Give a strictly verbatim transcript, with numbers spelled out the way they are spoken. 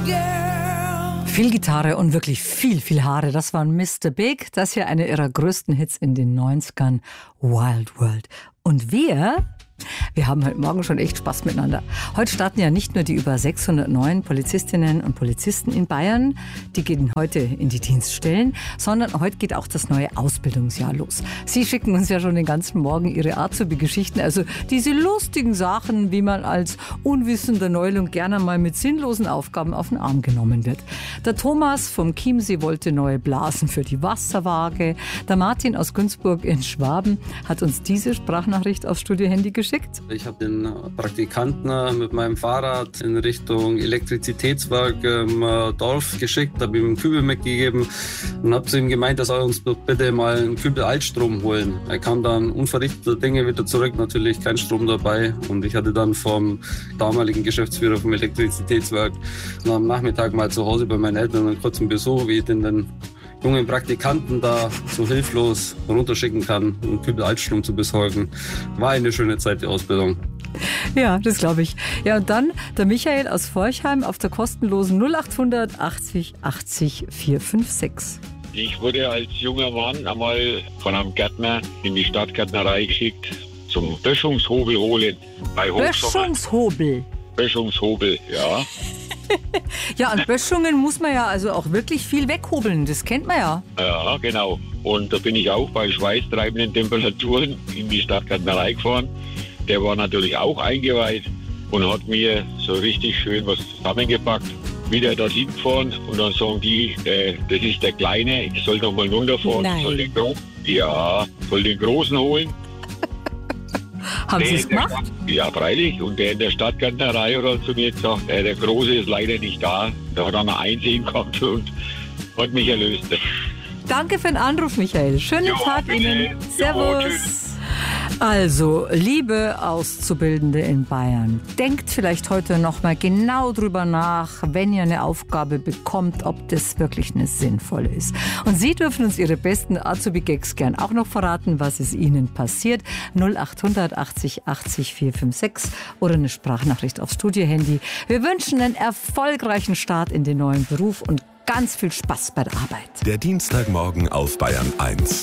Viel Gitarre und wirklich viel, viel Haare. Das war Mister Big. Das hier eine ihrer größten Hits in den neunzigern. Wild World. Und wir... Wir haben heute Morgen schon echt Spaß miteinander. Heute starten ja nicht nur die über sechshundert neuen Polizistinnen und Polizisten in Bayern, die gehen heute in die Dienststellen, sondern heute geht auch das neue Ausbildungsjahr los. Sie schicken uns ja schon den ganzen Morgen ihre Azubi-Geschichten, also diese lustigen Sachen, wie man als unwissender Neuling gerne mal mit sinnlosen Aufgaben auf den Arm genommen wird. Der Thomas vom Chiemsee wollte neue Blasen für die Wasserwaage. Der Martin aus Günzburg in Schwaben hat uns diese Sprachnachricht aufs Studiohandy geschickt. Ich habe den Praktikanten mit meinem Fahrrad in Richtung Elektrizitätswerk im Dorf geschickt, habe ihm einen Kübel mitgegeben und habe zu ihm gemeint, er soll uns bitte mal einen Kübel Altstrom holen. Er kam dann unverrichteter Dinge wieder zurück, natürlich kein Strom dabei, und ich hatte dann vom damaligen Geschäftsführer vom Elektrizitätswerk am Nachmittag mal zu Hause bei meinen Eltern einen kurzen Besuch, wie ich den, den jungen Praktikanten da so hilflos runterschicken kann, um Kübel Altstrom zu besorgen. War eine schöne Zeit, die Ausbildung. Ja, das glaube ich. Ja, und dann der Michael aus Forchheim auf der kostenlosen null acht hundert achtzig achtzig vier fünf sechs. Ich wurde als junger Mann einmal von einem Gärtner in die Stadtgärtnerei geschickt zum Böschungshobel holen. Bei Böschungshobel? Böschungshobel, ja. Ja, an Böschungen muss man ja also auch wirklich viel weghobeln, das kennt man ja. Ja, genau. Und da bin ich auch bei schweißtreibenden Temperaturen in die Stadtgärtnerei gefahren. Der war natürlich auch eingeweiht und hat mir so richtig schön was zusammengepackt. Wieder dorthin gefahren und dann sagen die, äh, das ist der Kleine, ich soll noch mal runterfahren. Nein. Soll den Gro- ja, soll den Großen holen. Haben Sie es gemacht? Stadt, ja, freilich. Und der in der Stadtgärtnerei hat dann zu mir gesagt, äh, der Große ist leider nicht da. Da hat er mal Einsehen gehabt und hat mich erlöst. Danke für den Anruf, Michael. Schönen Jo, Tag bitte. Ihnen. Jo, Servus. tschüss. Also, liebe Auszubildende in Bayern, denkt vielleicht heute noch mal genau drüber nach, wenn ihr eine Aufgabe bekommt, ob das wirklich eine sinnvolle ist. Und Sie dürfen uns Ihre besten Azubi-Gags gern auch noch verraten, was ist Ihnen passiert. null acht hundert achtzig achtzig vier fünf sechs oder eine Sprachnachricht aufs Studiohandy. Wir wünschen einen erfolgreichen Start in den neuen Beruf und ganz viel Spaß bei der Arbeit. Der Dienstagmorgen auf Bayern eins.